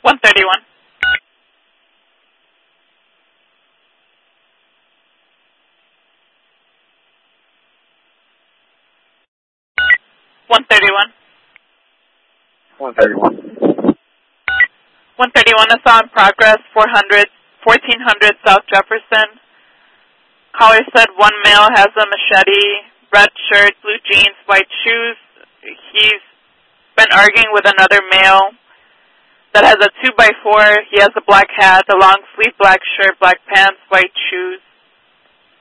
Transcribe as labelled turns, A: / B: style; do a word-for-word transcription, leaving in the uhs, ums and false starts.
A: one thirty-one. one thirty-one.
B: one thirty-one.
A: one thirty-one, assault in progress, four hundred, fourteen hundred South Jefferson. Caller said one male has a machete, red shirt, blue jeans, white shoes. He's been arguing with another male that has a two by four. He has a black hat, a long sleeve black shirt, black pants, white shoes.